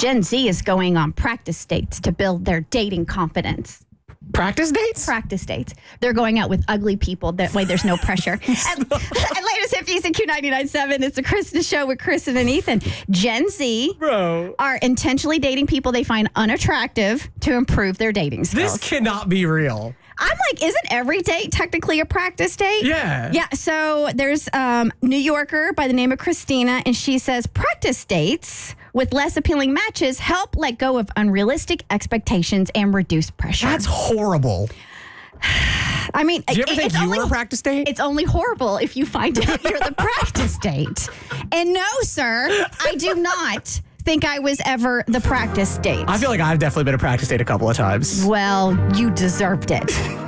Gen Z is going on practice dates to build their dating confidence. Practice dates? Practice dates. They're going out with ugly people. That way there's no pressure. and latest hippies in Q99.7. It's the Kristen Show with Kristen and Ethan. Gen Z are intentionally dating people they find unattractive to improve their dating skills. This cannot be real. I'm like, isn't every date technically a practice date? Yeah. Yeah. So there's New Yorker by the name of Christina, and she says practice dates with less appealing matches help let go of unrealistic expectations and reduce pressure. That's horrible. I mean, do you ever think you were a practice date? It's only horrible if you find out you're the practice date. And no, sir, I do not think I was ever the practice date. I feel like I've definitely been a practice date a couple of times. Well, you deserved it.